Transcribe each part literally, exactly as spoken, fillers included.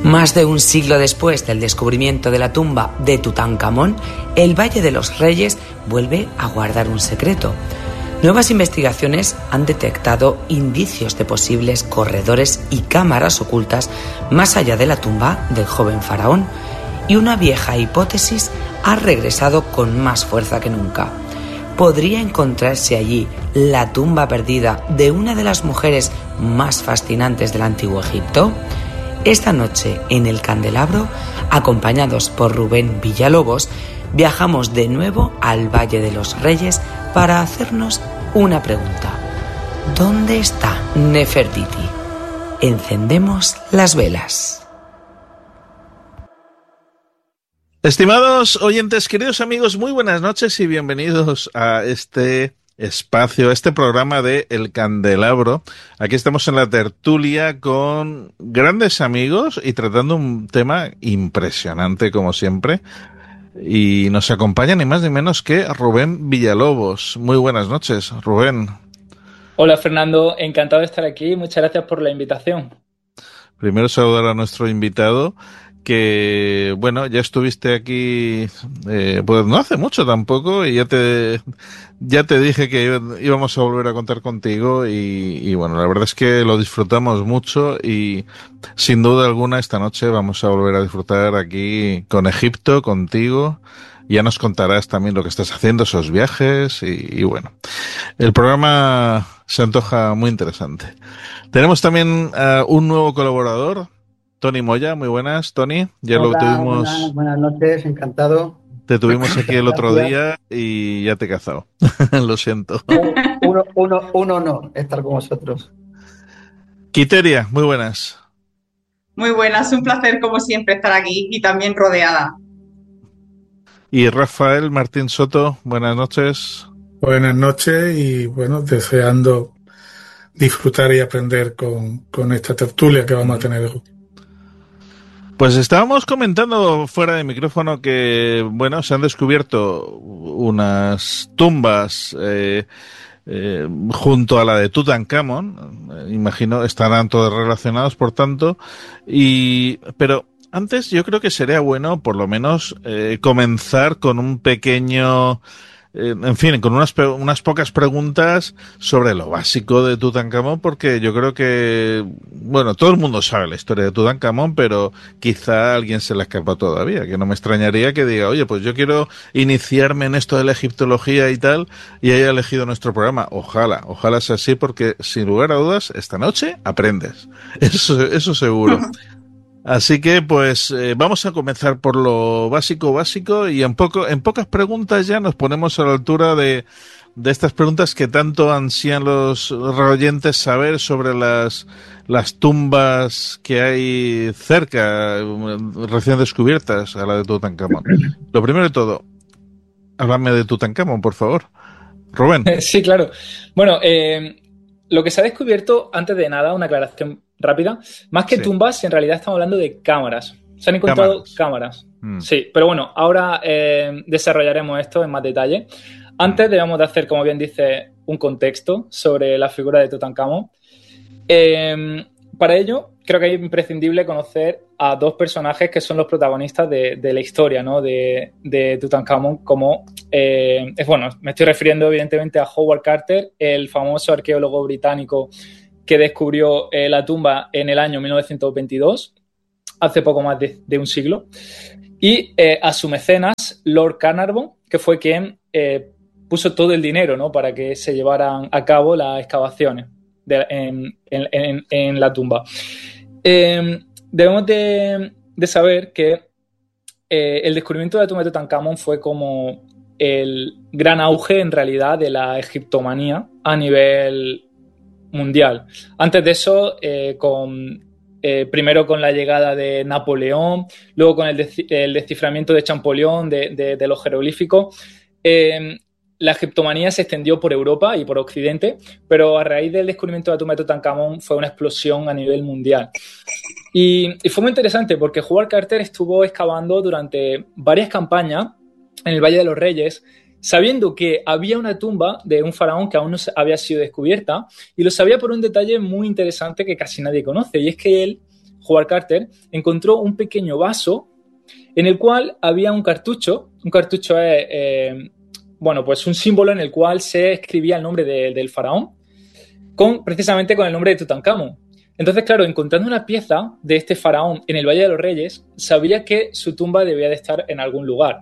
Más de un siglo después del descubrimiento de la tumba de Tutankamón, el Valle de los Reyes vuelve a guardar un secreto. Nuevas investigaciones han detectado indicios de posibles corredores y cámaras ocultas más allá de la tumba del joven faraón, y una vieja hipótesis ha regresado con más fuerza que nunca. ¿Podría encontrarse allí la tumba perdida de una de las mujeres más fascinantes del antiguo Egipto? Esta noche, en El Candelabro, acompañados por Rubén Villalobos, viajamos de nuevo al Valle de los Reyes para hacernos una pregunta. ¿Dónde está Nefertiti? Encendemos las velas. Estimados oyentes, queridos amigos, muy buenas noches y bienvenidos a este espacio, a este programa de El Candelabro. Aquí estamos en la tertulia con grandes amigos y tratando un tema impresionante, como siempre. Y nos acompaña ni más ni menos que Rubén Villalobos. Muy buenas noches, Rubén. Hola, Fernando. Encantado de estar aquí. Muchas gracias por la invitación. Primero saludar a nuestro invitado, que, bueno, ya estuviste aquí, eh, pues no hace mucho tampoco, y ya te ya te dije que íbamos a volver a contar contigo, y, y bueno, la verdad es que lo disfrutamos mucho, y sin duda alguna esta noche vamos a volver a disfrutar aquí con Egipto, contigo. Ya nos contarás también lo que estás haciendo, esos viajes, y, y bueno, el programa se antoja muy interesante. Tenemos también uh, un nuevo colaborador, Tony Moya. Muy buenas, Tony. Ya Hola, lo tuvimos. Buenas, buenas noches, encantado. Te tuvimos aquí el otro día y ya te he cazado. Lo siento. Uno, uno, un honor estar con vosotros. Quiteria, muy buenas. Muy buenas, un placer como siempre estar aquí y también rodeada. Y Rafael Martín Soto, buenas noches. Buenas noches y bueno, deseando disfrutar y aprender con, con esta tertulia que vamos a tener. Pues estábamos comentando fuera de micrófono que, bueno, se han descubierto unas tumbas eh, eh, junto a la de Tutankamón. Eh, imagino estarán todos relacionados, por tanto. Y, pero antes yo creo que sería bueno, por lo menos, eh, comenzar con un pequeño... En fin, con unas, unas pocas preguntas sobre lo básico de Tutankamón, porque yo creo que, bueno, todo el mundo sabe la historia de Tutankamón, pero quizá a alguien se le escapa todavía, que no me extrañaría que diga, oye, pues yo quiero iniciarme en esto de la egiptología y tal, y haya elegido nuestro programa. Ojalá, ojalá sea así, porque sin lugar a dudas, esta noche aprendes. Eso, eso seguro. Así que, pues, eh, vamos a comenzar por lo básico, básico, y en poco, en pocas preguntas ya nos ponemos a la altura de, de estas preguntas que tanto ansían los oyentes saber sobre las, las tumbas que hay cerca, recién descubiertas, a la de Tutankamón. Lo primero de todo, háblame de Tutankamón, por favor. Rubén. Sí, claro. Bueno, eh, lo que se ha descubierto, antes de nada, una aclaración rápida. Más que sí. tumbas, en realidad estamos hablando de cámaras. Se han encontrado cámaras. cámaras. Mm. Sí, pero bueno, ahora eh, desarrollaremos esto en más detalle. Antes debemos de hacer, como bien dice, un contexto sobre la figura de Tutankamón. Eh, para ello, creo que es imprescindible conocer a dos personajes que son los protagonistas de, de la historia, ¿no? de, de Tutankamón, como, eh, es, bueno, me estoy refiriendo evidentemente a Howard Carter, el famoso arqueólogo británico que descubrió eh, la tumba en el año mil novecientos veintidós, hace poco más de, de un siglo, y eh, a su mecenas, Lord Carnarvon, que fue quien eh, puso todo el dinero, ¿no? para que se llevaran a cabo las excavaciones de, en, en, en, en la tumba. Eh, debemos de, de saber que eh, el descubrimiento de la tumba de Tutankamón fue como el gran auge, en realidad, de la egiptomanía a nivel mundial. Antes de eso, eh, con, eh, primero con la llegada de Napoleón, luego con el, de, el desciframiento de Champollion de, de, de los jeroglíficos, eh, la egiptomanía se extendió por Europa y por Occidente, pero a raíz del descubrimiento de la tumba de Tutankamón fue una explosión a nivel mundial. Y, y fue muy interesante porque Howard Carter estuvo excavando durante varias campañas en el Valle de los Reyes, sabiendo que había una tumba de un faraón que aún no había sido descubierta, y lo sabía por un detalle muy interesante que casi nadie conoce, y es que él, Howard Carter, encontró un pequeño vaso en el cual había un cartucho. Un cartucho es, eh, bueno, pues un símbolo en el cual se escribía el nombre de, del faraón, con, precisamente con el nombre de Tutankamón. Entonces, claro, encontrando una pieza de este faraón en el Valle de los Reyes, sabía que su tumba debía de estar en algún lugar,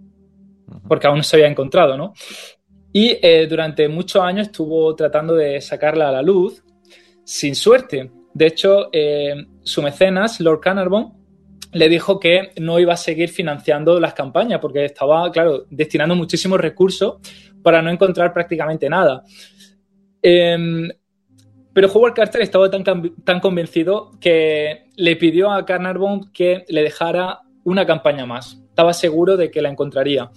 porque aún no se había encontrado, ¿no? Y eh, durante muchos años estuvo tratando de sacarla a la luz, sin suerte. De hecho, eh, su mecenas, Lord Carnarvon, le dijo que no iba a seguir financiando las campañas, porque estaba, claro, destinando muchísimos recursos para no encontrar prácticamente nada. Eh, Pero Howard Carter estaba tan, tan convencido que le pidió a Carnarvon que le dejara una campaña más. Estaba seguro de que la encontraría.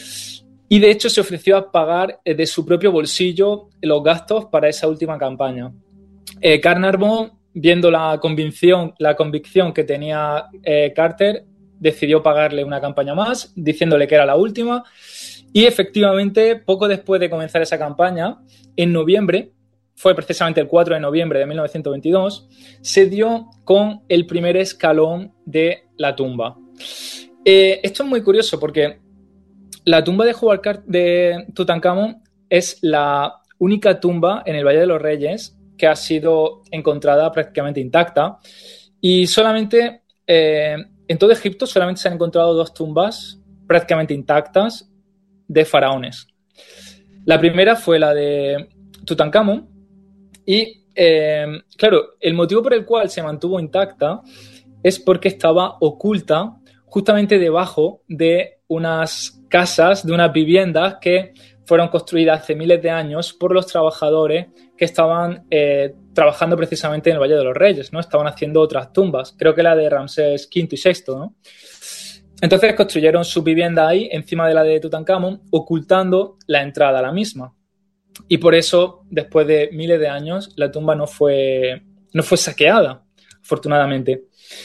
Y de hecho se ofreció a pagar de su propio bolsillo los gastos para esa última campaña. Eh, Carnarvon, viendo la convicción, la convicción que tenía eh, Carter, decidió pagarle una campaña más, diciéndole que era la última. Y efectivamente, poco después de comenzar esa campaña, en noviembre, fue precisamente el cuatro de noviembre de mil novecientos veintidós, se dio con el primer escalón de la tumba. Eh, esto es muy curioso porque la tumba de Howard Carter, de Tutankamón, es la única tumba en el Valle de los Reyes que ha sido encontrada prácticamente intacta, y solamente eh, en todo Egipto solamente se han encontrado dos tumbas prácticamente intactas de faraones. La primera fue la de Tutankamón. Y, eh, claro, el motivo por el cual se mantuvo intacta es porque estaba oculta justamente debajo de unas casas, de unas viviendas que fueron construidas hace miles de años por los trabajadores que estaban eh, trabajando precisamente en el Valle de los Reyes, ¿no? Estaban haciendo otras tumbas, creo que la de Ramsés quinto y sexto, ¿no? Entonces construyeron su vivienda ahí, encima de la de Tutankamón, ocultando la entrada a la misma. Y por eso, después de miles de años, la tumba no fue, no fue saqueada, afortunadamente.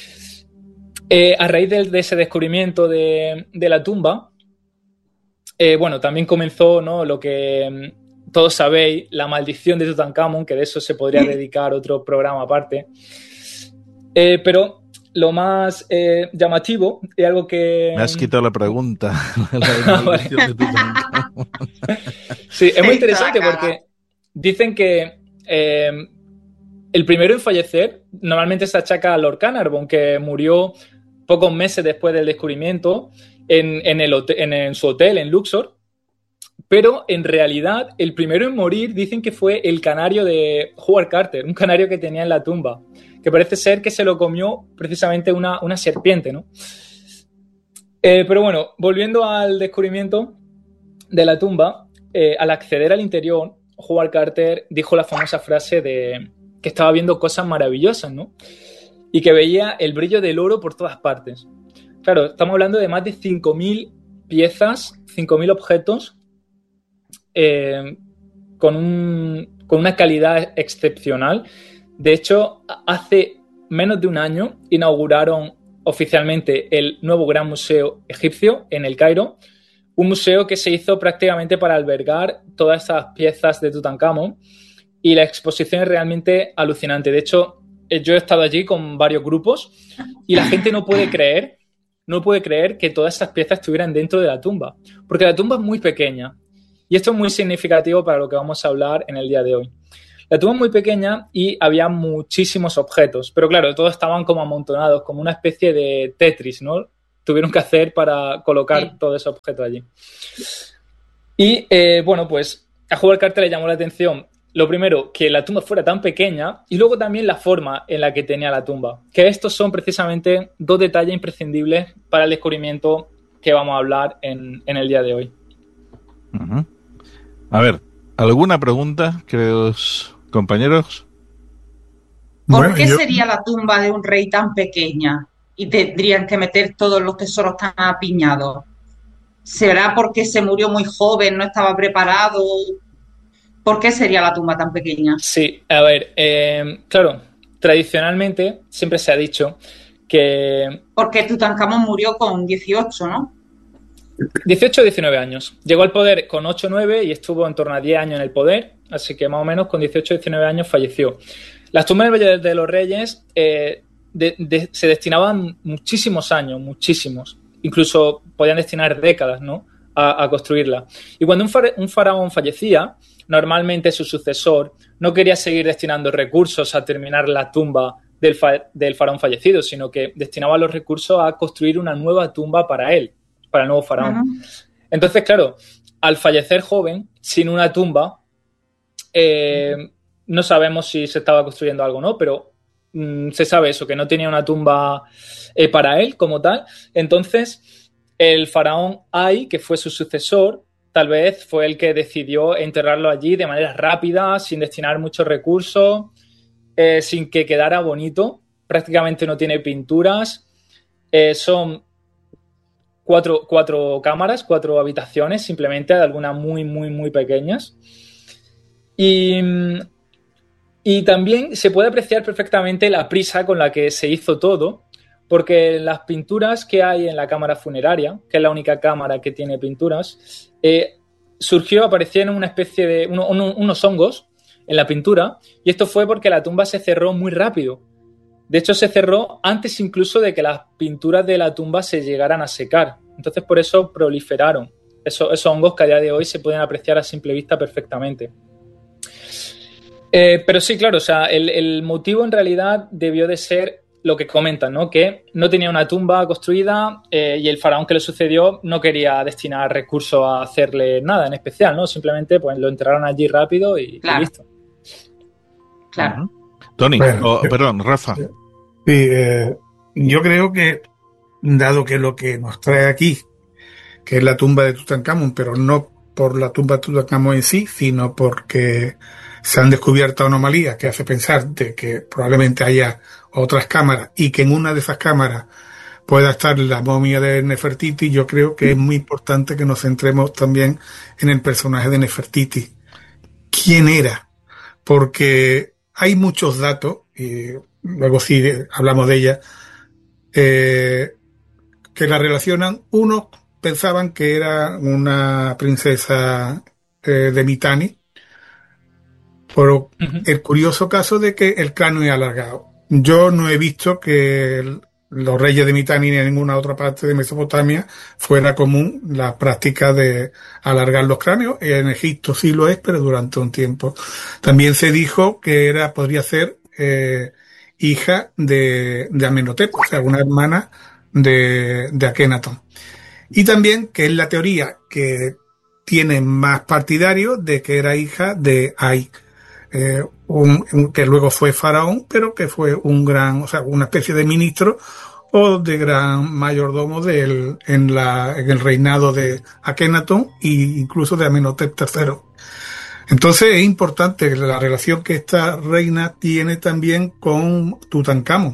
Eh, a raíz de, de ese descubrimiento de, de la tumba, eh, bueno, también comenzó, ¿no?, lo que todos sabéis, la maldición de Tutankamón, que de eso se podría dedicar otro programa aparte. Eh, pero lo más eh, llamativo es algo que... Me has quitado la pregunta. La maldición de Tutankamón. Sí, es muy interesante porque dicen que eh, el primero en fallecer normalmente se achaca a Lord Carnarvon, que murió pocos meses después del descubrimiento en, en, el hotel, en, en su hotel en Luxor, pero en realidad el primero en morir dicen que fue el canario de Howard Carter, un canario que tenía en la tumba, que parece ser que se lo comió precisamente una, una serpiente, ¿no? Eh, pero bueno, volviendo al descubrimiento de la tumba, eh, al acceder al interior, Howard Carter dijo la famosa frase de que estaba viendo cosas maravillosas, ¿no? Y que veía el brillo del oro por todas partes. Claro, estamos hablando de más de cinco mil piezas, cinco mil objetos eh, con, un, con una calidad excepcional. De hecho, hace menos de un año inauguraron oficialmente el nuevo Gran Museo Egipcio en El Cairo, un museo que se hizo prácticamente para albergar todas esas piezas de Tutankamón, y la exposición es realmente alucinante. De hecho, yo he estado allí con varios grupos y la gente no puede creer, no puede creer que todas esas piezas estuvieran dentro de la tumba, porque la tumba es muy pequeña y esto es muy significativo para lo que vamos a hablar en el día de hoy. La tumba es muy pequeña y había muchísimos objetos, pero claro, todos estaban como amontonados, como una especie de Tetris, ¿no? Tuvieron que hacer para colocar sí. todos esos objetos allí. Y, eh, bueno, pues a Howard Carter le llamó la atención, lo primero, que la tumba fuera tan pequeña, y luego también la forma en la que tenía la tumba. Que estos son precisamente dos detalles imprescindibles para el descubrimiento que vamos a hablar en, en el día de hoy. Uh-huh. A ver, ¿alguna pregunta, queridos compañeros? ¿Por Bueno, qué yo... sería la tumba de un rey tan pequeña y tendrían que meter todos los tesoros tan apiñados? ¿Será porque se murió muy joven, no estaba preparado? ¿Por qué sería la tumba tan pequeña? Sí, a ver, eh, claro, tradicionalmente siempre se ha dicho que... Porque Tutankamón murió con dieciocho, ¿no? dieciocho o diecinueve años. Llegó al poder con ocho o nueve y estuvo en torno a diez años en el poder, así que más o menos con dieciocho o diecinueve años falleció. Las tumbas del Valle de los Reyes, eh, de, de, se destinaban muchísimos años, muchísimos. Incluso podían destinar décadas, ¿no?, a, a construirla. Y cuando un, fara, un faraón fallecía, normalmente su sucesor no quería seguir destinando recursos a terminar la tumba del, fa, del faraón fallecido, sino que destinaba los recursos a construir una nueva tumba para él, para el nuevo faraón. Uh-huh. Entonces, claro, al fallecer joven, sin una tumba, eh, uh-huh. no sabemos si se estaba construyendo algo o no, pero mmm, se sabe eso, que no tenía una tumba eh, para él como tal. Entonces, el faraón Ay, que fue su sucesor, tal vez fue el que decidió enterrarlo allí de manera rápida, sin destinar muchos recursos, eh, sin que quedara bonito. Prácticamente no tiene pinturas. Eh, son cuatro, cuatro cámaras, cuatro habitaciones, simplemente, algunas muy, muy, muy pequeñas. Y, y también se puede apreciar perfectamente la prisa con la que se hizo todo, porque las pinturas que hay en la cámara funeraria, que es la única cámara que tiene pinturas, eh, surgió, aparecieron una especie de uno, uno, unos hongos en la pintura, y esto fue porque la tumba se cerró muy rápido. De hecho, se cerró antes incluso de que las pinturas de la tumba se llegaran a secar. Entonces, por eso proliferaron esos, esos hongos que a día de hoy se pueden apreciar a simple vista perfectamente. Eh, pero sí, claro, o sea, el, el motivo en realidad debió de ser lo que comentan, ¿no? Que no tenía una tumba construida eh, y el faraón que le sucedió no quería destinar recursos a hacerle nada en especial, ¿no? Simplemente pues lo enterraron allí rápido y, claro. y listo. Claro. Uh-huh. Tony, bueno, oh, perdón, Rafa. Sí, eh, yo creo que, dado que lo que nos trae aquí, que es la tumba de Tutankamón, pero no por la tumba de Tutankamón en sí, sino porque se han descubierto anomalías que hace pensar de que probablemente haya otras cámaras y que en una de esas cámaras pueda estar la momia de Nefertiti. Yo creo que es muy importante que nos centremos también en el personaje de Nefertiti. ¿Quién era? Porque hay muchos datos, y luego sí hablamos de ella, eh, que la relacionan. Unos pensaban que era una princesa eh, de Mitanni, pero uh-huh. el curioso caso de que el cráneo es alargado. Yo no he visto que el, los reyes de Mitanni ni en ninguna otra parte de Mesopotamia fuera común la práctica de alargar los cráneos. En Egipto sí lo es, pero durante un tiempo. También se dijo que era, podría ser eh, hija de, de Amenhotep, o sea, una hermana de, de Akenatón. Y también que es la teoría que tiene más partidarios de que era hija de Ay. Eh, un, un, que luego fue faraón, pero que fue un gran, o sea, una especie de ministro o de gran mayordomo del, en, la, en el reinado de Akenatón e incluso de Amenhotep tercero. Entonces es importante la relación que esta reina tiene también con Tutankamón.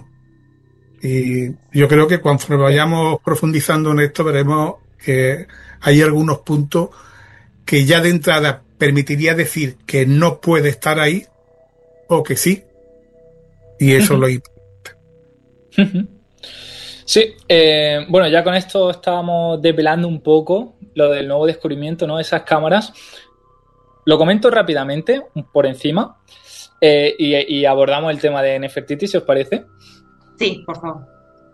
Y yo creo que cuando vayamos profundizando en esto veremos que hay algunos puntos que ya de entrada permitiría decir que no puede estar ahí o que sí. Y eso uh-huh. lo importante. Uh-huh. Sí, eh, bueno, ya con esto estábamos desvelando un poco lo del nuevo descubrimiento, ¿no? Esas cámaras. Lo comento rápidamente, por encima, eh, y, y abordamos el tema de Nefertiti, si os parece. Sí, por favor.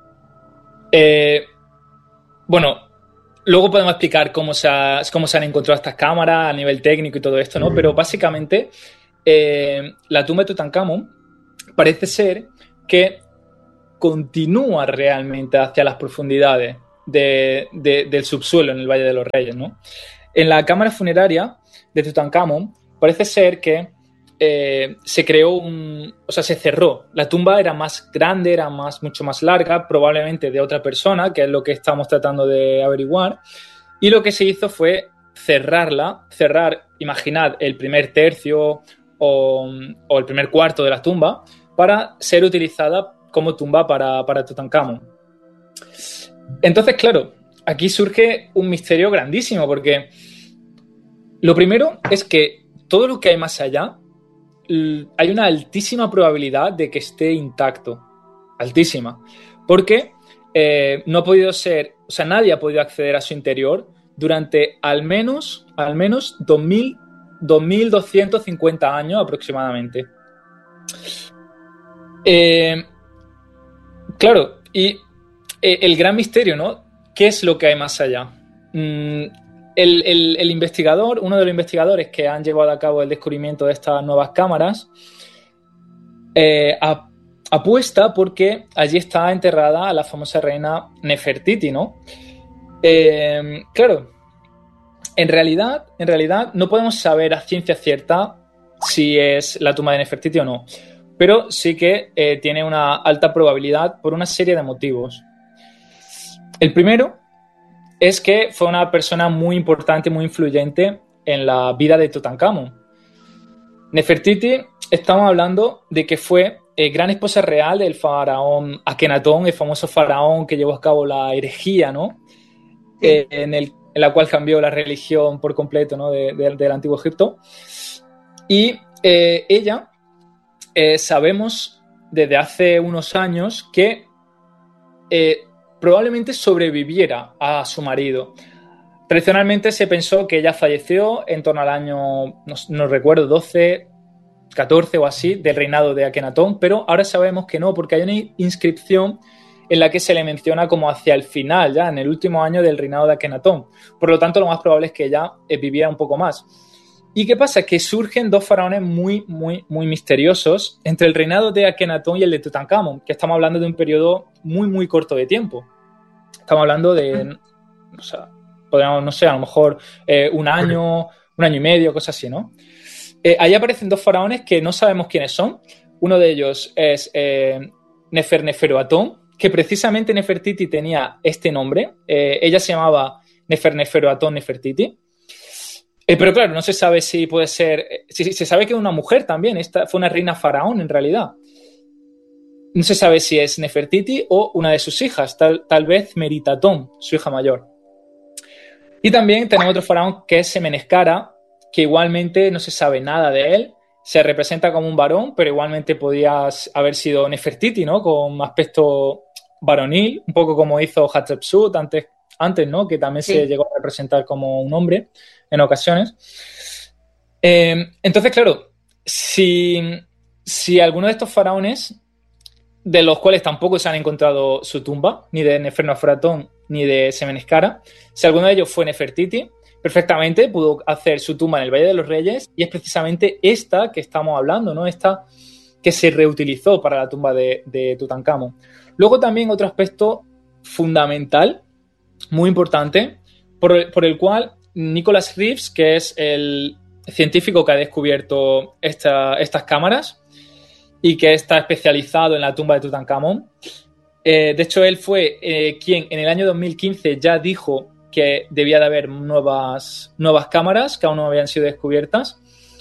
Eh, bueno, luego podemos explicar cómo se, ha, cómo se han encontrado estas cámaras a nivel técnico y todo esto, ¿no? Pero básicamente, eh, la tumba de Tutankamón parece ser que continúa realmente hacia las profundidades de, de, del subsuelo en el Valle de los Reyes, ¿no? En la cámara funeraria de Tutankamón parece ser que eh, se creó un... O sea, se cerró. La tumba era más grande, era más, mucho más larga, probablemente de otra persona, que es lo que estamos tratando de averiguar. Y lo que se hizo fue cerrarla, cerrar, imaginad, el primer tercio o, o el primer cuarto de la tumba para ser utilizada como tumba para, para Tutankamón. Entonces, claro, aquí surge un misterio grandísimo, porque lo primero es que todo lo que hay más allá, hay una altísima probabilidad de que esté intacto. Altísima. Porque eh, no ha podido ser, o sea, nadie ha podido acceder a su interior durante al menos, al menos dos mil doscientos cincuenta años aproximadamente. Eh, Claro, y eh, el gran misterio, ¿no? ¿Qué es lo que hay más allá? Mm, el, el, el investigador, uno de los investigadores que han llevado a cabo el descubrimiento de estas nuevas cámaras, eh, a, apuesta porque allí está enterrada la famosa reina Nefertiti, ¿no? Eh, claro, en realidad, en realidad no podemos saber a ciencia cierta si es la tumba de Nefertiti o no, pero sí que eh, tiene una alta probabilidad por una serie de motivos. El primero es que fue una persona muy importante, muy influyente en la vida de Tutankamón. Nefertiti, estamos hablando de que fue eh, gran esposa real del faraón Akenatón, el famoso faraón que llevó a cabo la herejía, ¿no? Sí. Eh, en, el, en la cual cambió la religión por completo, ¿no? de, de, del Antiguo Egipto. Y eh, ella, eh, sabemos desde hace unos años que eh, probablemente sobreviviera a su marido. Tradicionalmente se pensó que ella falleció en torno al año, no, no recuerdo, doce, catorce o así, del reinado de Akenatón, pero ahora sabemos que no, porque hay una inscripción en la que se le menciona como hacia el final, ya en el último año del reinado de Akenatón. Por lo tanto, lo más probable es que ella eh, viviera un poco más. ¿Y qué pasa? Que surgen dos faraones muy, muy, muy misteriosos entre el reinado de Akenatón y el de Tutankamón, que estamos hablando de un periodo muy, muy corto de tiempo. Estamos hablando de, o sea, podríamos, no sé, a lo mejor eh, un año, un año y medio, cosas así, ¿no? Eh, ahí aparecen dos faraones que no sabemos quiénes son. Uno de ellos es eh, Neferneferuatón, que precisamente Nefertiti tenía este nombre. Eh, ella se llamaba Neferneferuatón Nefertiti. Eh, pero claro, no se sabe si puede ser... Si, si, se sabe que es una mujer también. Esta fue una reina faraón, en realidad. No se sabe si es Nefertiti o una de sus hijas, tal, tal vez Meritatón, su hija mayor. Y también tenemos otro faraón que es Semeneskara, que igualmente no se sabe nada de él. Se representa como un varón, pero igualmente podía haber sido Nefertiti, ¿no? Con aspecto varonil, un poco como hizo Hatshepsut antes, antes, ¿no? Que también sí. se llegó a representar como un hombre en ocasiones. Eh, entonces, claro, si, si alguno de estos faraones, de los cuales tampoco se han encontrado su tumba, ni de Neferneferuatón ni de Semeneskara, si alguno de ellos fue Nefertiti, perfectamente pudo hacer su tumba en el Valle de los Reyes, y es precisamente esta que estamos hablando, ¿no? Esta que se reutilizó para la tumba de, de Tutankamón. Luego también otro aspecto fundamental, muy importante, por el, por el cual Nicholas Reeves, que es el científico que ha descubierto esta, estas cámaras y que está especializado en la tumba de Tutankamón, eh, de hecho él fue eh, quien en el año dos mil quince ya dijo que debía de haber nuevas, nuevas cámaras que aún no habían sido descubiertas.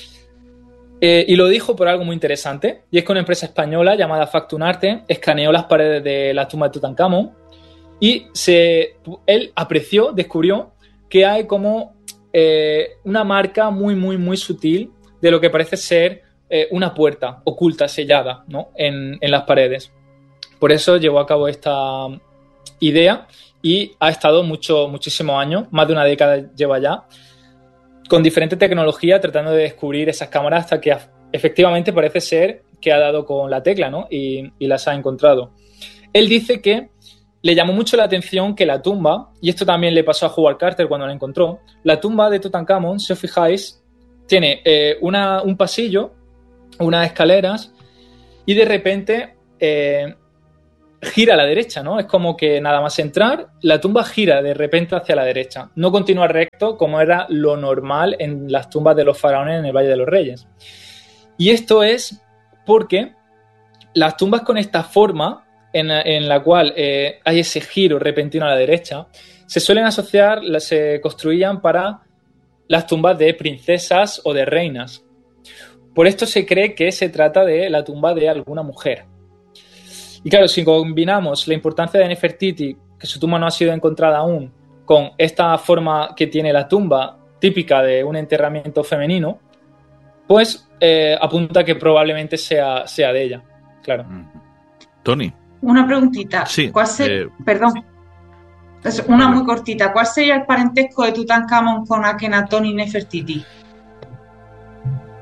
Eh, y lo dijo por algo muy interesante, y es que una empresa española llamada Factunarte escaneó las paredes de la tumba de Tutankamón y se, él apreció, descubrió que hay como eh, una marca muy, muy, muy sutil de lo que parece ser eh, una puerta oculta, sellada, ¿no? en, en las paredes. Por eso llevó a cabo esta idea y ha estado mucho, muchísimos años, más de una década lleva ya, con diferente tecnología tratando de descubrir esas cámaras hasta que efectivamente parece ser que ha dado con la tecla, ¿no? y, y las ha encontrado. Él dice que le llamó mucho la atención que la tumba, y esto también le pasó a Howard Carter cuando la encontró, la tumba de Tutankamón, si os fijáis, tiene eh, una, un pasillo, unas escaleras, y de repente eh, gira a la derecha, ¿no? Es como que nada más entrar, la tumba gira de repente hacia la derecha. No continúa recto como era lo normal en las tumbas de los faraones en el Valle de los Reyes. Y esto es porque las tumbas con esta forma, en, en la cual eh, hay ese giro repentino a la derecha, se suelen asociar, se construían para las tumbas de princesas o de reinas. Por esto se cree que se trata de la tumba de alguna mujer. Y claro, si combinamos la importancia de Nefertiti, que su tumba no ha sido encontrada aún, con esta forma que tiene la tumba típica de un enterramiento femenino, pues eh, apunta que probablemente sea, sea de ella, claro. Tony. Una preguntita. Sí. ¿Cuál se... eh, Perdón. Es una muy cortita. ¿Cuál sería el parentesco de Tutankamón con Akenatón y Nefertiti?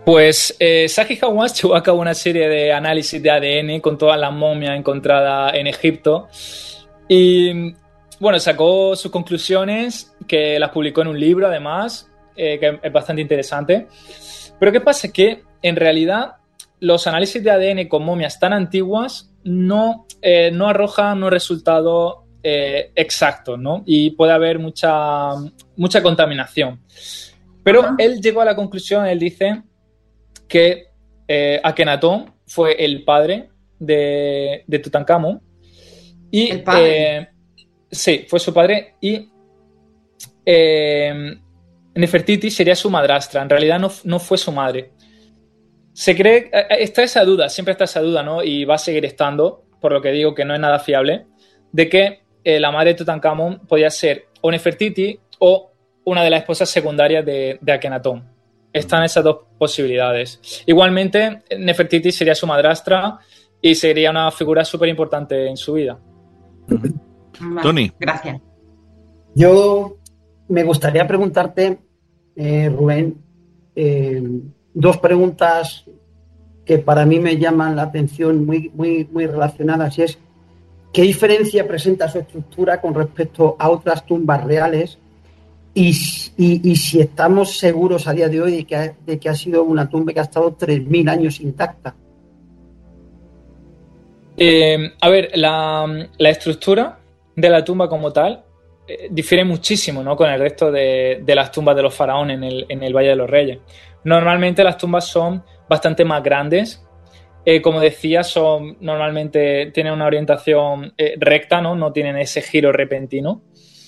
Pues eh, Zahi Hawass llevó a cabo una serie de análisis de A D N con todas las momias encontradas en Egipto y, bueno, sacó sus conclusiones, que las publicó en un libro, además, eh, que es bastante interesante. Pero ¿qué pasa? Que, en realidad, los análisis de A D N con momias tan antiguas no, eh, no arrojan unos resultados eh, exactos, ¿no? Y puede haber mucha, mucha contaminación. Pero Ajá. él llegó a la conclusión, él dice que eh, Akenatón fue el padre de, de Tutankamón. Y, ¿El padre? Eh, sí, fue su padre. Y eh, Nefertiti sería su madrastra. En realidad no, no fue su madre. Se cree, está esa duda, siempre está esa duda, ¿no? Y va a seguir estando, por lo que digo que no es nada fiable, de que eh, la madre de Tutankamón podía ser o Nefertiti o una de las esposas secundarias de, de Akenatón. Están esas dos posibilidades. Igualmente, Nefertiti sería su madrastra y sería una figura súper importante en su vida. Vale, Tony. Gracias. Yo me gustaría preguntarte, eh, Rubén, eh, dos preguntas que para mí me llaman la atención, muy, muy, muy relacionadas, y es ¿qué diferencia presenta su estructura con respecto a otras tumbas reales? Y, y, y si estamos seguros a día de hoy de que, ha, de que ha sido una tumba que ha estado tres mil años intacta. Eh, a ver, la, la estructura de la tumba como tal eh, difiere muchísimo, ¿no?, con el resto de, de las tumbas de los faraones en el, en el Valle de los Reyes. Normalmente las tumbas son bastante más grandes. Eh, como decía, son normalmente tienen una orientación eh, recta, ¿no? No tienen ese giro repentino.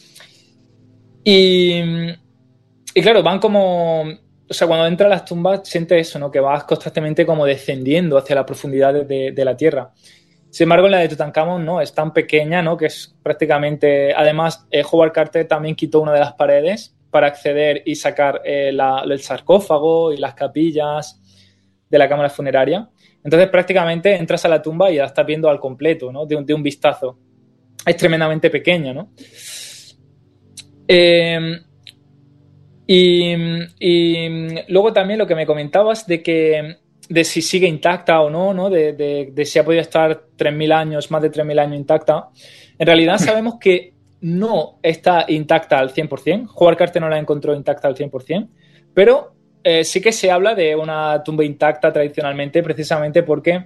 Y, y claro, van como... O sea, cuando entras a las tumbas sientes eso, ¿no?, que vas constantemente como descendiendo hacia las profundidades de, de la tierra. Sin embargo, en la de Tutankamón no, es tan pequeña, ¿no?, que es prácticamente... Además, eh, Howard Carter también quitó una de las paredes para acceder y sacar eh, la, el sarcófago y las capillas de la cámara funeraria. Entonces, prácticamente entras a la tumba y la estás viendo al completo, ¿no?, de un, de un vistazo. Es tremendamente pequeña, ¿no? Eh, y, y luego también lo que me comentabas de que de si sigue intacta o no, ¿no? De, de, de si ha podido estar tres mil años, más de tres mil años intacta. En realidad sabemos que no está intacta al cien por ciento. Howard Carter no la encontró intacta al cien por ciento, pero eh, sí que se habla de una tumba intacta tradicionalmente, precisamente porque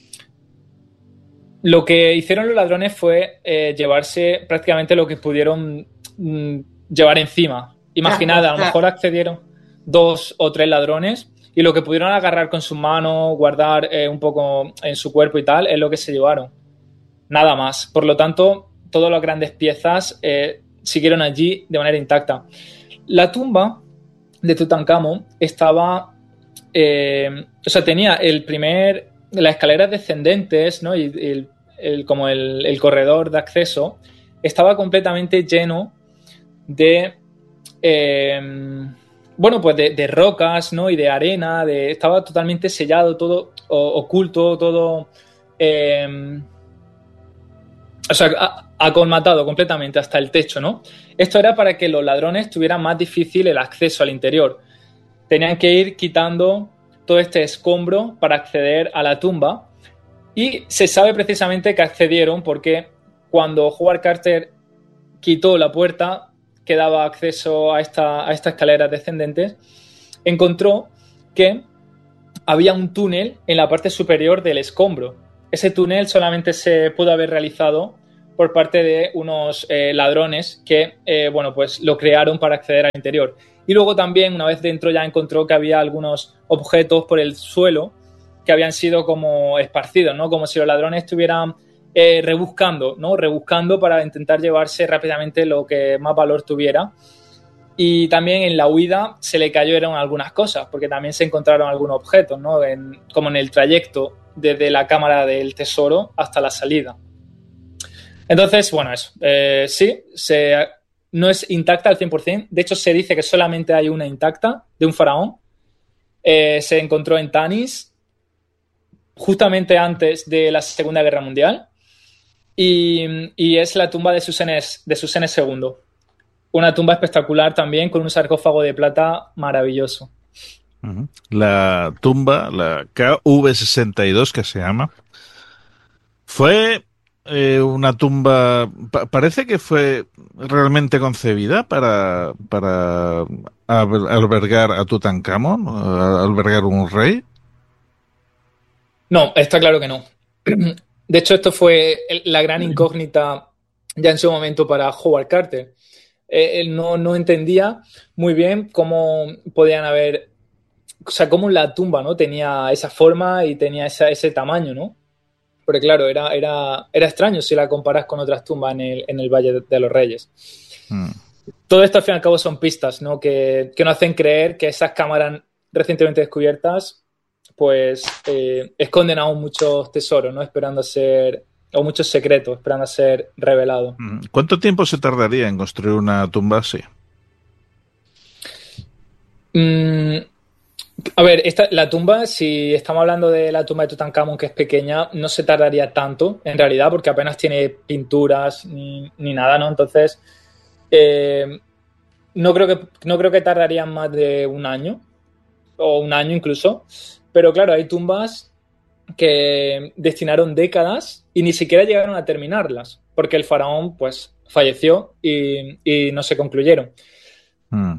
lo que hicieron los ladrones fue eh, llevarse prácticamente lo que pudieron mm, llevar encima. Imaginad, a lo mejor accedieron dos o tres ladrones y lo que pudieron agarrar con sus manos, guardar eh, un poco en su cuerpo y tal, es lo que se llevaron. Nada más. Por lo tanto, todas las grandes piezas eh, siguieron allí de manera intacta. La tumba de Tutankamón estaba... Eh, o sea, tenía el primer... las escaleras descendentes, ¿no?, y el, el, como el, el corredor de acceso estaba completamente lleno de... Eh, bueno, pues de, de rocas, ¿no?, y de arena, de, estaba totalmente sellado, todo o, oculto, todo... Eh, o sea, acolmatado completamente hasta el techo, ¿no? Esto era para que los ladrones tuvieran más difícil el acceso al interior. Tenían que ir quitando todo este escombro para acceder a la tumba y se sabe precisamente que accedieron porque cuando Howard Carter quitó la puerta que daba acceso a, esta, a estas escaleras descendentes, encontró que había un túnel en la parte superior del escombro. Ese túnel solamente se pudo haber realizado por parte de unos eh, ladrones que, eh, bueno, pues lo crearon para acceder al interior. Y luego también, una vez dentro, ya encontró que había algunos objetos por el suelo que habían sido como esparcidos, ¿no? Como si los ladrones estuvieran eh, rebuscando, ¿no? Rebuscando para intentar llevarse rápidamente lo que más valor tuviera. Y también en la huida se le cayeron algunas cosas, porque también se encontraron algunos objetos, ¿no? En, como en el trayecto desde la cámara del tesoro hasta la salida. Entonces, bueno, eso. Eh, sí, se... no es intacta al cien por ciento. De hecho, se dice que solamente hay una intacta de un faraón. Eh, se encontró en Tanis justamente antes de la Segunda Guerra Mundial. Y, y es la tumba de Susenes, de Susenes segundo. Una tumba espectacular también con un sarcófago de plata maravilloso. Uh-huh. La tumba, la K V sesenta y dos que se llama, fue eh, una tumba, pa- parece que fue realmente concebida para, para al- albergar a Tutankamón, a- albergar un rey. No, está claro que no. De hecho, esto fue el- la gran incógnita ya en su momento para Howard Carter. Eh, él no, no entendía muy bien cómo podían haber, o sea, cómo la tumba, ¿no? Tenía esa forma y tenía esa, ese tamaño, ¿no? Porque claro, era, era, era extraño si la comparas con otras tumbas en el, en el Valle de, de los Reyes. Mm. Todo esto al fin y al cabo son pistas, ¿no? Que, que nos hacen creer que esas cámaras recientemente descubiertas pues eh, esconden aún muchos tesoros, ¿no? Esperando a ser, o muchos secretos, esperando a ser revelados. ¿Cuánto tiempo se tardaría en construir una tumba así? Mm, a ver, esta, la tumba, si estamos hablando de la tumba de Tutankamón, que es pequeña, no se tardaría tanto, en realidad, porque apenas tiene pinturas ni, ni nada, ¿no? Entonces, eh, no creo que, no creo que tardarían más de un año, o un año incluso, pero claro, hay tumbas que destinaron décadas y ni siquiera llegaron a terminarlas, porque el faraón pues falleció y, y no se concluyeron. Mm.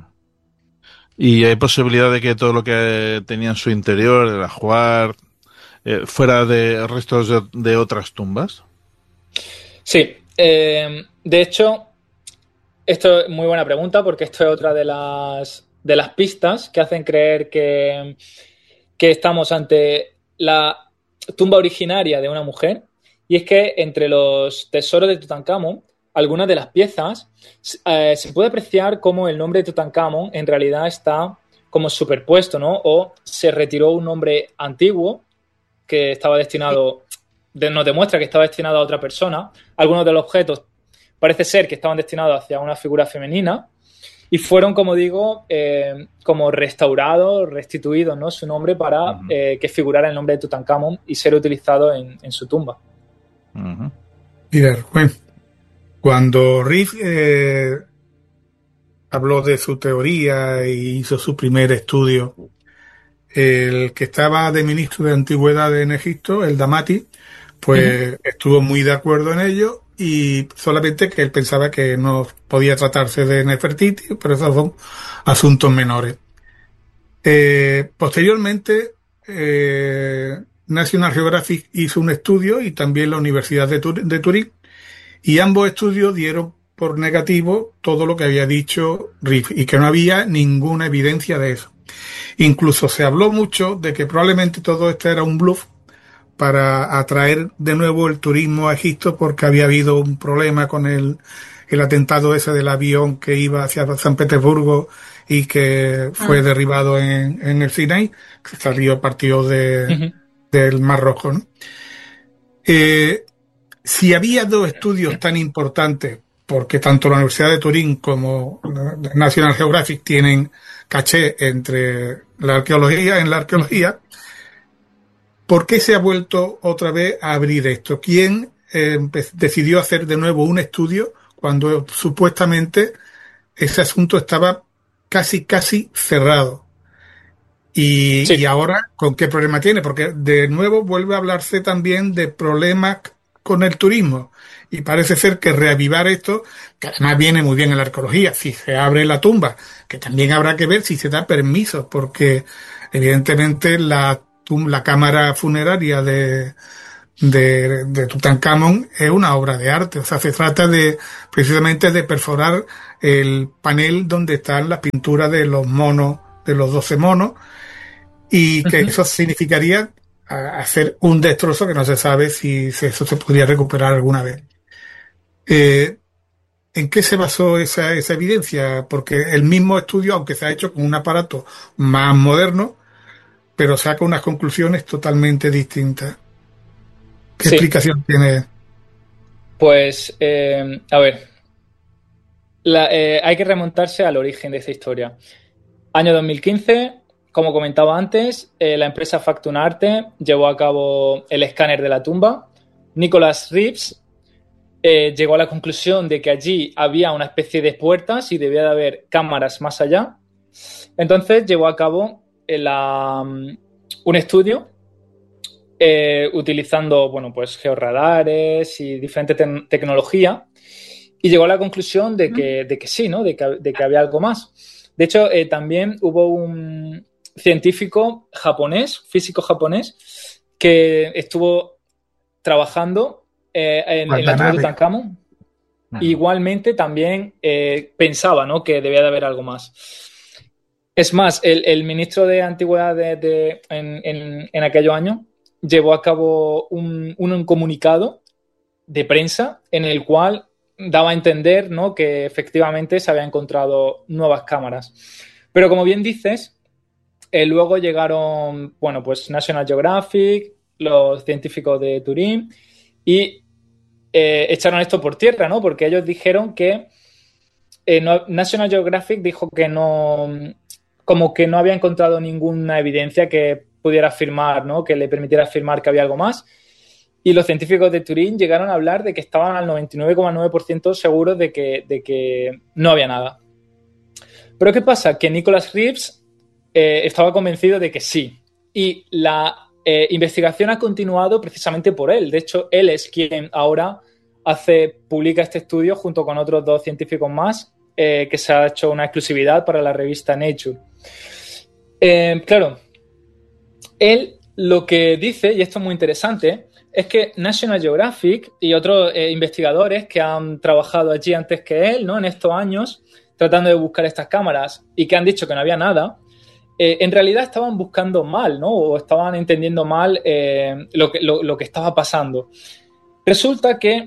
¿Y hay posibilidad de que todo lo que tenía en su interior, el ajuar, eh, fuera de restos de, de otras tumbas? Sí, eh, de hecho, esto es muy buena pregunta porque esto es otra de las, de las pistas que hacen creer que, que estamos ante la tumba originaria de una mujer, y es que entre los tesoros de Tutankamón, algunas de las piezas, eh, se puede apreciar cómo el nombre de Tutankamón en realidad está como superpuesto, ¿no? O se retiró un nombre antiguo que estaba destinado, de, nos demuestra que estaba destinado a otra persona. Algunos de los objetos parece ser que estaban destinados hacia una figura femenina y fueron, como digo, eh, como restaurados, restituidos, ¿no? Su nombre para uh-huh. eh, que figurara el nombre de Tutankamón y ser utilizado en, en su tumba. Uh-huh. Mira, bueno, cuando Riff eh, habló de su teoría y hizo su primer estudio, el que estaba de ministro de Antigüedad en Egipto, el Damati, pues uh-huh. estuvo muy de acuerdo en ello, y solamente que él pensaba que no podía tratarse de Nefertiti, pero esos son asuntos menores. Eh, posteriormente, eh, National Geographic hizo un estudio y también la Universidad de, Tur- de Turín, y ambos estudios dieron por negativo todo lo que había dicho Riff y que no había ninguna evidencia de eso. Incluso se habló mucho de que probablemente todo esto era un bluff para atraer de nuevo el turismo a Egipto, porque había habido un problema con el, el atentado ese del avión que iba hacia San Petersburgo y que fue ah. derribado en, en el Sinai, que salió partido de, uh-huh. del Mar Rojo, ¿no? Eh, si había dos estudios tan importantes, porque tanto la Universidad de Turín como National Geographic tienen caché entre la arqueología, en la arqueología, ¿por qué se ha vuelto otra vez a abrir esto? ¿Quién eh, decidió hacer de nuevo un estudio cuando supuestamente ese asunto estaba casi, casi cerrado? Y, sí. y ahora, ¿con qué problema tiene? Porque de nuevo vuelve a hablarse también de problemas con el turismo. Y parece ser que reavivar esto, que además viene muy bien en la arqueología, si se abre la tumba, que también habrá que ver si se da permiso, porque evidentemente la, la cámara funeraria de, de, de Tutankamón es una obra de arte. O sea, se trata de precisamente de perforar el panel donde están las pinturas de los monos, de los doce monos, y que uh-huh. eso significaría hacer un destrozo que no se sabe si eso se podría recuperar alguna vez. Eh, ¿En qué se basó esa, esa evidencia? Porque el mismo estudio, aunque se ha hecho con un aparato más moderno, pero saca unas conclusiones totalmente distintas. ¿Qué sí. explicación tiene? Pues, eh, a ver, la, eh, hay que remontarse al origen de esta historia. Año dos mil quince, como comentaba antes, eh, la empresa Factunarte llevó a cabo el escáner de la tumba. Nicholas Reeves eh, llegó a la conclusión de que allí había una especie de puertas y debía de haber cámaras más allá. Entonces llevó a cabo la, un estudio eh, utilizando, bueno, pues georradares y diferente te- tecnología y llegó a la conclusión de que, de que sí, ¿no? De que, de que había algo más. De hecho, eh, también hubo un científico japonés, físico japonés, que estuvo trabajando eh, en, en la tumba de Tutankamón. Uh-huh. Igualmente también eh, pensaba, ¿no?, que debía de haber algo más. Es más, el, el ministro de Antigüedades de, de, en, en, en aquellos años llevó a cabo un, un comunicado de prensa en el cual daba a entender, ¿no?, que efectivamente se habían encontrado nuevas cámaras. Pero como bien dices, eh, luego llegaron, bueno, pues National Geographic, los científicos de Turín y eh, echaron esto por tierra, ¿no? Porque ellos dijeron que eh, no, National Geographic dijo que no, como que no había encontrado ninguna evidencia que pudiera afirmar, ¿no?, que le permitiera afirmar que había algo más. Y los científicos de Turín llegaron a hablar de que estaban al noventa y nueve coma nueve por ciento seguros de que, de que no había nada. Pero ¿qué pasa? Que Nicholas Reeves eh, estaba convencido de que sí. Y la eh, investigación ha continuado precisamente por él. De hecho, él es quien ahora hace, publica este estudio junto con otros dos científicos más, eh, que se ha hecho una exclusividad para la revista Nature. Eh, claro, él lo que dice, y esto es muy interesante, es que National Geographic y otros eh, investigadores que han trabajado allí antes que él, ¿no?, en estos años, tratando de buscar estas cámaras y que han dicho que no había nada, eh, en realidad estaban buscando mal, ¿no?, o estaban entendiendo mal eh, lo, que, lo, lo que estaba pasando. Resulta que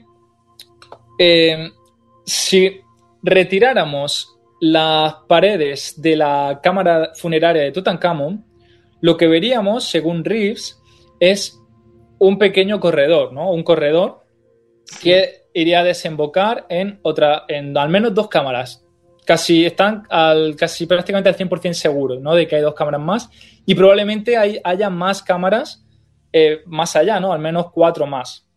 eh, si retiráramos las paredes de la cámara funeraria de Tutankamón, lo que veríamos, según Reeves, es un pequeño corredor, ¿no? Un corredor que iría a desembocar en otra, en al menos dos cámaras. Casi están al, casi prácticamente al cien por ciento seguros, ¿no?, de que hay dos cámaras más y probablemente hay, haya más cámaras eh, más allá, ¿no? Al menos cuatro más.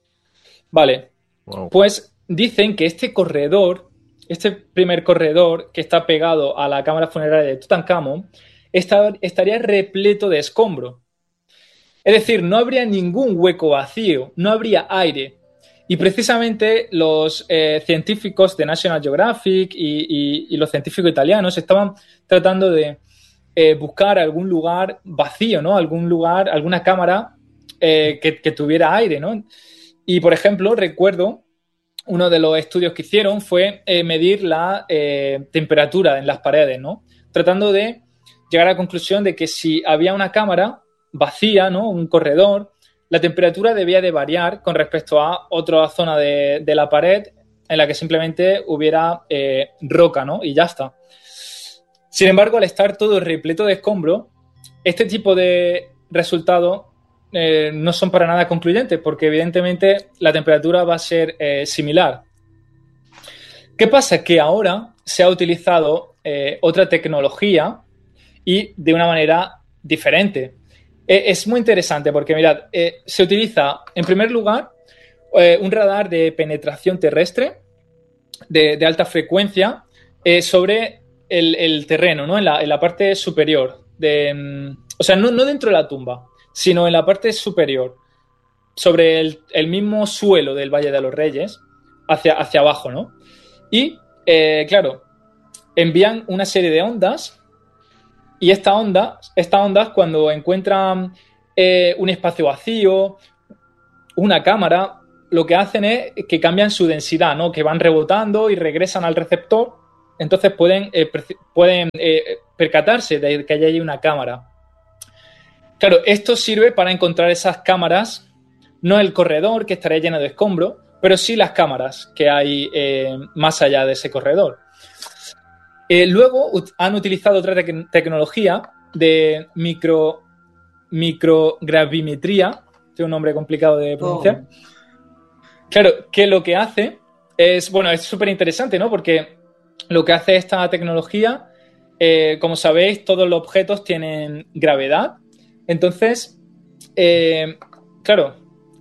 Vale. Wow. Pues dicen que este corredor, este primer corredor que está pegado a la cámara funeraria de Tutankamón, está, estaría repleto de escombro. Es decir, no habría ningún hueco vacío, no habría aire. Y precisamente los eh, científicos de National Geographic y, y, y los científicos italianos estaban tratando de eh, buscar algún lugar vacío, ¿no? Algún lugar, alguna cámara eh, que, que tuviera aire, ¿no? Y, por ejemplo, recuerdo uno de los estudios que hicieron fue eh, medir la eh, temperatura en las paredes, ¿no? Tratando de llegar a la conclusión de que si había una cámara vacía, ¿no?, un corredor, la temperatura debía de variar con respecto a otra zona de, de la pared en la que simplemente hubiera eh, roca, ¿no?, y ya está. Sin embargo, al estar todo repleto de escombro, este tipo de resultados eh, no son para nada concluyentes porque evidentemente la temperatura va a ser eh, similar. ¿Qué pasa? Que ahora se ha utilizado eh, otra tecnología y de una manera diferente. Es muy interesante porque, mirad, eh, se utiliza, en primer lugar, eh, un radar de penetración terrestre de, de alta frecuencia eh, sobre el, el terreno, ¿no?, en la, en la parte superior. De, o sea, no, no dentro de la tumba, sino en la parte superior, sobre el, el mismo suelo del Valle de los Reyes, hacia, hacia abajo, ¿no? Y, eh, claro, envían una serie de ondas. Y esta onda, estas ondas, cuando encuentran eh, un espacio vacío, una cámara, lo que hacen es que cambian su densidad, ¿no?, que van rebotando y regresan al receptor. Entonces pueden, eh, pueden eh, percatarse de que hay una cámara. Claro, esto sirve para encontrar esas cámaras, no el corredor, que estaría lleno de escombro, pero sí las cámaras que hay eh, más allá de ese corredor. Eh, luego ut- han utilizado otra te- tecnología de micro, microgravimetría, tiene un nombre complicado de pronunciar. Oh. Claro, que lo que hace es, bueno, es súper interesante, ¿no? Porque lo que hace esta tecnología, eh, como sabéis, todos los objetos tienen gravedad. Entonces, eh, claro,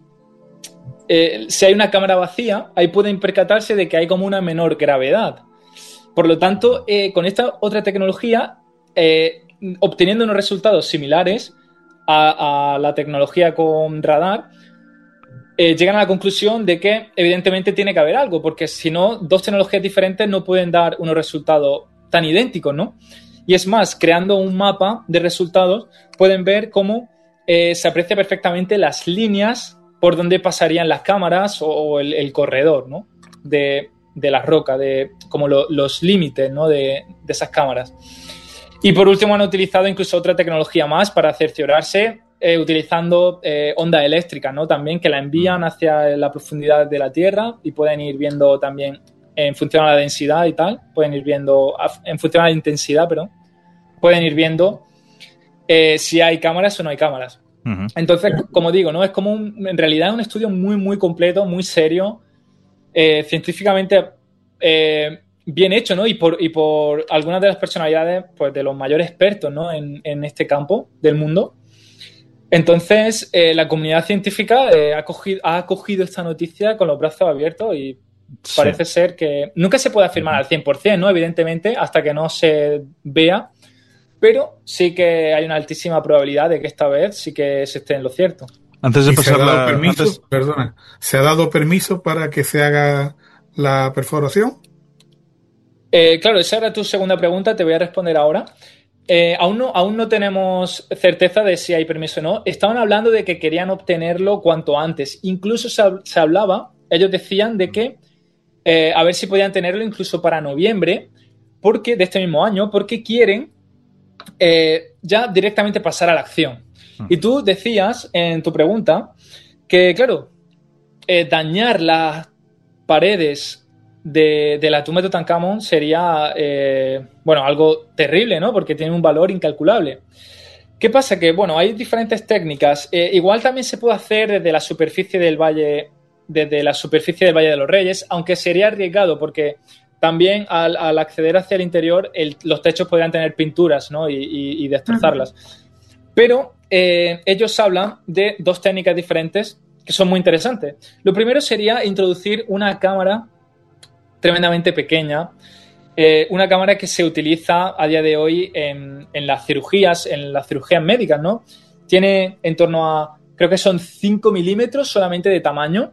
eh, si hay una cámara vacía, ahí pueden percatarse de que hay como una menor gravedad. Por lo tanto, eh, con esta otra tecnología, eh, obteniendo unos resultados similares a, a la tecnología con radar, eh, llegan a la conclusión de que evidentemente tiene que haber algo, porque si no, dos tecnologías diferentes no pueden dar unos resultados tan idénticos, ¿no? Y es más, creando un mapa de resultados, pueden ver cómo eh, se aprecia perfectamente las líneas por donde pasarían las cámaras o, o el, el corredor, ¿no? de, de la roca, de, como lo, los límites, ¿no? de, de esas cámaras. Y por último han utilizado incluso otra tecnología más para cerciorarse, eh, utilizando eh, ondas eléctricas, ¿no? También que la envían hacia la profundidad de la Tierra y pueden ir viendo también en función a la densidad y tal, pueden ir viendo, en función a la intensidad, perdón, pueden ir viendo eh, si hay cámaras o no hay cámaras. Uh-huh. Entonces, como digo, ¿no? Es como un, en realidad un estudio muy, muy completo, muy serio, eh, científicamente eh, bien hecho, ¿no? Y por, y por algunas de las personalidades, pues, de los mayores expertos, ¿no? en, en este campo del mundo. Entonces, eh, la comunidad científica eh, ha, cogido, ha acogido esta noticia con los brazos abiertos y sí. Parece ser que nunca se puede afirmar al cien por ciento, ¿no? Evidentemente, hasta que no se vea, pero sí que hay una altísima probabilidad de que esta vez sí que se esté en lo cierto. Antes de pasar se ha dado la... permiso, antes... perdona, ¿se ha dado permiso para que se haga la perforación? Eh, claro, esa era tu segunda pregunta, te voy a responder ahora. Eh, aún, no, aún no tenemos certeza de si hay permiso o no. Estaban hablando de que querían obtenerlo cuanto antes. Incluso se, se hablaba, ellos decían de que eh, a ver si podían tenerlo incluso para noviembre, porque de este mismo año, porque quieren eh, ya directamente pasar a la acción. Y tú decías en tu pregunta que, claro, eh, dañar las paredes de, de la tumba de Tutankamón sería, eh, bueno, algo terrible, ¿no? Porque tiene un valor incalculable. ¿Qué pasa? Que, bueno, hay diferentes técnicas. Eh, igual también se puede hacer desde la superficie del valle, desde la superficie del Valle de los Reyes, aunque sería arriesgado porque también al, al acceder hacia el interior el, los techos podrían tener pinturas, ¿no? y, y, y destrozarlas. Uh-huh. Pero eh, ellos hablan de dos técnicas diferentes que son muy interesantes. Lo primero sería introducir una cámara tremendamente pequeña, eh, una cámara que se utiliza a día de hoy en, en las cirugías, en las cirugías médicas, ¿no? Tiene en torno a, creo que son cinco milímetros solamente de tamaño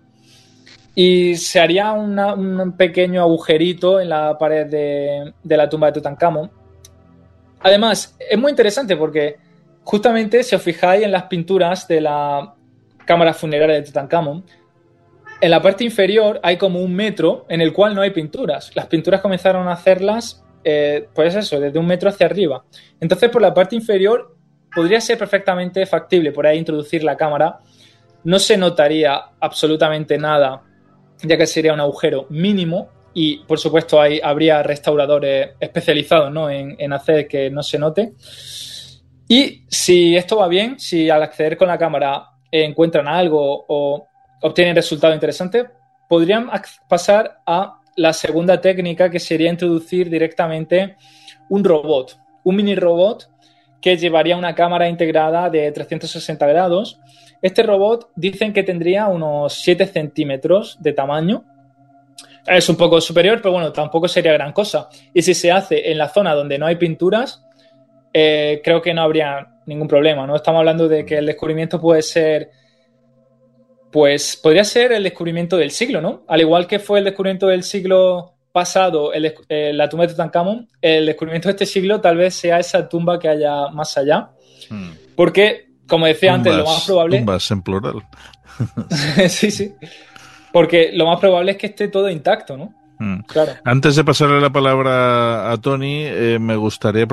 y se haría una, un pequeño agujerito en la pared de, de la tumba de Tutankamón. Además, es muy interesante porque justamente si os fijáis en las pinturas de la cámara funeraria de Tutankamón, en la parte inferior hay como un metro en el cual no hay pinturas. Las pinturas comenzaron a hacerlas, eh, pues eso, desde un metro hacia arriba. Entonces, por la parte inferior podría ser perfectamente factible por ahí introducir la cámara. No se notaría absolutamente nada, ya que sería un agujero mínimo y, por supuesto, hay, habría restauradores especializados, ¿no? en, en hacer que no se note. Y si esto va bien, si al acceder con la cámara encuentran algo o obtienen resultados interesantes, podrían pasar a la segunda técnica, que sería introducir directamente un robot, un mini robot que llevaría una cámara integrada de trescientos sesenta grados. Este robot dicen que tendría unos siete centímetros de tamaño. Es un poco superior, pero bueno, tampoco sería gran cosa. Y si se hace en la zona donde no hay pinturas, eh, creo que no habría ningún problema, ¿no? Estamos hablando de que el descubrimiento puede ser, pues podría ser el descubrimiento del siglo, ¿no? Al igual que fue el descubrimiento del siglo pasado, el, eh, la tumba de Tutankamón, el descubrimiento de este siglo tal vez sea esa tumba que haya más allá. Hmm. Porque, como decía tumbas, antes, lo más probable... Tumbas en plural. sí, sí. Porque lo más probable es que esté todo intacto, ¿no? Hmm. Claro. Antes de pasarle la palabra a Tony, eh, me gustaría